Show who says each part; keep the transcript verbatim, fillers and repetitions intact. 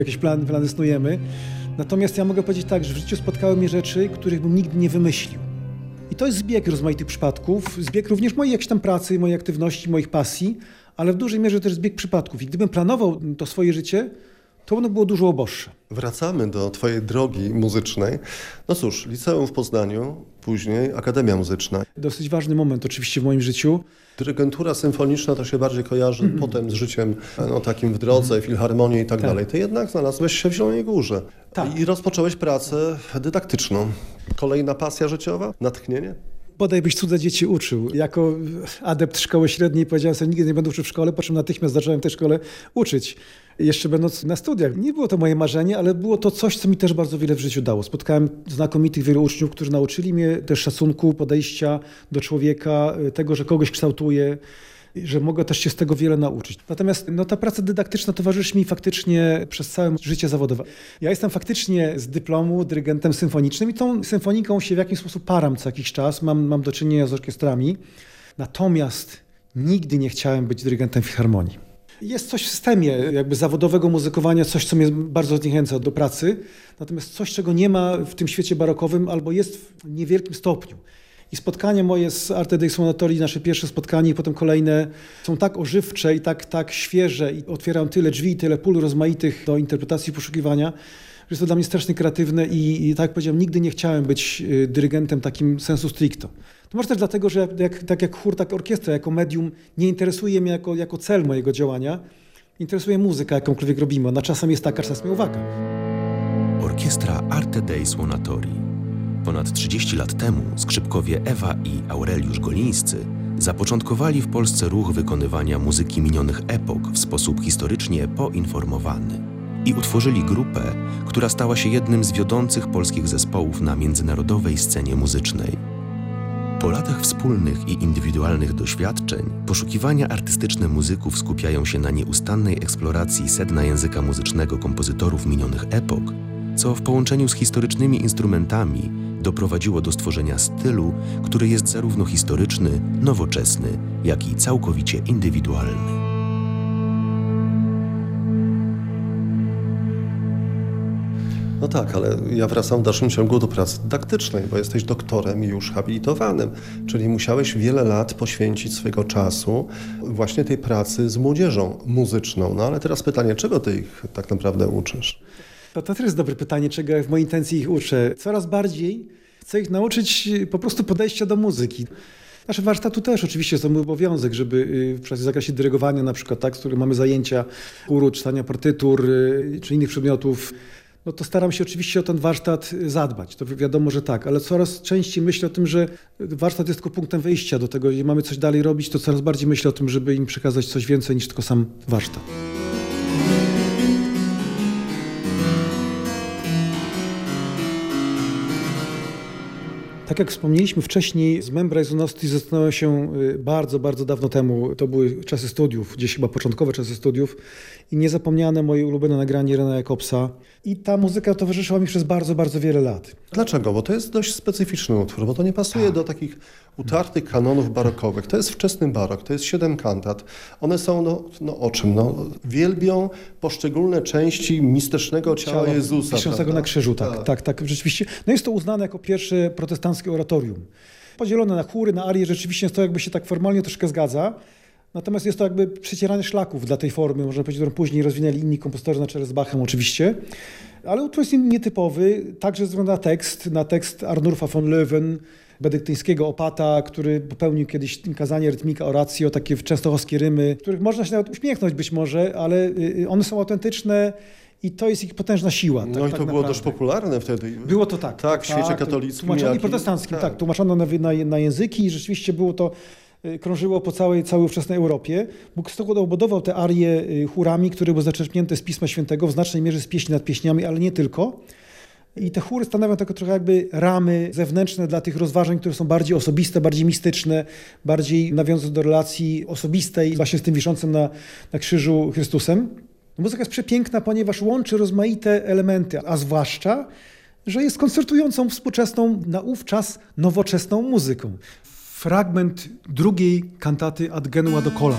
Speaker 1: Jakieś plany, plany snujemy. Natomiast ja mogę powiedzieć tak, że w życiu spotkały mnie rzeczy, których bym nigdy nie wymyślił. I to jest zbieg rozmaitych przypadków, zbieg również mojej jakiejś tam pracy, mojej aktywności, moich pasji, ale w dużej mierze też zbieg przypadków. I gdybym planował to swoje życie, to ono było dużo uboższe.
Speaker 2: Wracamy do twojej drogi muzycznej. No cóż, liceum w Poznaniu, później Akademia Muzyczna.
Speaker 1: Dosyć ważny moment oczywiście w moim życiu.
Speaker 2: Dyrygentura symfoniczna to się bardziej kojarzy mm. potem z życiem no, takim w drodze, mm. filharmonii i tak, tak dalej. Ty jednak znalazłeś się w Zielonej Górze tak. i rozpocząłeś pracę dydaktyczną. Kolejna pasja życiowa? Natchnienie?
Speaker 1: Bodaj byś cudze dzieci uczył. Jako adept szkoły średniej powiedziałem sobie, nigdy nie będę uczył w szkole, po czym natychmiast zacząłem w tej szkole uczyć. Jeszcze będąc na studiach. Nie było to moje marzenie, ale było to coś, co mi też bardzo wiele w życiu dało. Spotkałem znakomitych wielu uczniów, którzy nauczyli mnie też szacunku, podejścia do człowieka, tego, że kogoś kształtuje, że mogę też się z tego wiele nauczyć. Natomiast no, ta praca dydaktyczna towarzyszy mi faktycznie przez całe życie zawodowe. Ja jestem faktycznie z dyplomu dyrygentem symfonicznym i tą symfoniką się w jakiś sposób param co jakiś czas. Mam, mam do czynienia z orkiestrami. Natomiast nigdy nie chciałem być dyrygentem filharmonii. Jest coś w systemie jakby zawodowego muzykowania, coś, co mnie bardzo zniechęca do pracy. Natomiast coś, czego nie ma w tym świecie barokowym albo jest w niewielkim stopniu. I spotkanie moje z Arte dei Suonatori, nasze pierwsze spotkanie i potem kolejne są tak ożywcze i tak, tak świeże i otwieram tyle drzwi, tyle pól rozmaitych do interpretacji i poszukiwania, że jest to dla mnie strasznie kreatywne i, i tak jak powiedziałem, nigdy nie chciałem być dyrygentem takim sensu stricto. To może też dlatego, że jak, tak jak chór, tak orkiestra jako medium nie interesuje mnie jako, jako cel mojego działania, interesuje muzyka, jakąkolwiek robimy. Ona czasem jest taka, czasem uwaga.
Speaker 3: Orkiestra Arte dei Suonatori. Ponad trzydzieści lat temu skrzypkowie Ewa i Aureliusz Golińscy zapoczątkowali w Polsce ruch wykonywania muzyki minionych epok w sposób historycznie poinformowany i utworzyli grupę, która stała się jednym z wiodących polskich zespołów na międzynarodowej scenie muzycznej. Po latach wspólnych i indywidualnych doświadczeń, poszukiwania artystyczne muzyków skupiają się na nieustannej eksploracji sedna języka muzycznego kompozytorów minionych epok, co w połączeniu z historycznymi instrumentami doprowadziło do stworzenia stylu, który jest zarówno historyczny, nowoczesny, jak i całkowicie indywidualny.
Speaker 2: No tak, ale ja wracam w dalszym ciągu do pracy dydaktycznej, bo jesteś doktorem i już habilitowanym, czyli musiałeś wiele lat poświęcić swojego czasu właśnie tej pracy z młodzieżą muzyczną. No ale teraz pytanie, czego ty ich tak naprawdę uczysz?
Speaker 1: To, to też jest dobre pytanie, czego ja w mojej intencji ich uczę. Coraz bardziej chcę ich nauczyć po prostu podejścia do muzyki. Nasze warsztatu też oczywiście jest to mój obowiązek, żeby w zakresie dyrygowania na przykład, tak, z którym mamy zajęcia chóru, czytania partytur czy innych przedmiotów, no to staram się oczywiście o ten warsztat zadbać. To wiadomo, że tak, ale coraz częściej myślę o tym, że warsztat jest tylko punktem wyjścia do tego, jeżeli mamy coś dalej robić, to coraz bardziej myślę o tym, żeby im przekazać coś więcej niż tylko sam warsztat. Tak jak wspomnieliśmy wcześniej, z Membra Ius Nostri zaczynałem się bardzo, bardzo dawno temu. To były czasy studiów, gdzieś chyba początkowe czasy studiów i niezapomniane moje ulubione nagranie Rena Jacobsa. I ta muzyka towarzyszyła mi przez bardzo, bardzo wiele lat.
Speaker 2: Dlaczego? Bo to jest dość specyficzny utwór, bo to nie pasuje tak. do takich utartych kanonów barokowych. To jest wczesny barok, to jest siedem kantat. One są, no, no o czym? No, wielbią poszczególne części mistycznego ciała, ciała Jezusa.
Speaker 1: Wiszącego na krzyżu, tak, tak, tak, tak, rzeczywiście. No jest to uznane jako pierwsze protestanckie oratorium. Podzielone na chóry, na arie, rzeczywiście to jakby się tak formalnie troszkę zgadza. Natomiast jest to jakby przecieranie szlaków dla tej formy, można powiedzieć, którą później rozwinęli inni kompozytorzy na czele z Bachem oczywiście. Ale utwór jest nietypowy, także ze względu na tekst, na tekst Arnulfa von Löwen, benedyktyńskiego opata, który popełnił kiedyś kazanie, rytmika, oratio, takie częstochowskie rymy, których można się nawet uśmiechnąć być może, ale one są autentyczne i to jest ich potężna siła.
Speaker 2: No
Speaker 1: tak,
Speaker 2: i to
Speaker 1: tak
Speaker 2: było
Speaker 1: naprawdę.
Speaker 2: dość popularne wtedy.
Speaker 1: Było to tak.
Speaker 2: Tak, w świecie tak, katolickim.
Speaker 1: Tłumaczono i protestanckim, tak. tak, tłumaczono na, na, na języki i rzeczywiście było to, krążyło po całej, całej ówczesnej Europie. Bóg z tego obudował te arie chórami, które były zaczerpnięte z Pisma Świętego, w znacznej mierze z pieśni nad pieśniami, ale nie tylko. I te chóry stanowią takie trochę jakby ramy zewnętrzne dla tych rozważań, które są bardziej osobiste, bardziej mistyczne, bardziej nawiązujące do relacji osobistej właśnie z tym wiszącym na, na krzyżu Chrystusem. Muzyka jest przepiękna, ponieważ łączy rozmaite elementy, a zwłaszcza, że jest koncertującą współczesną, na ów czas nowoczesną muzyką. Fragment drugiej kantaty Ad Genua do Kolan.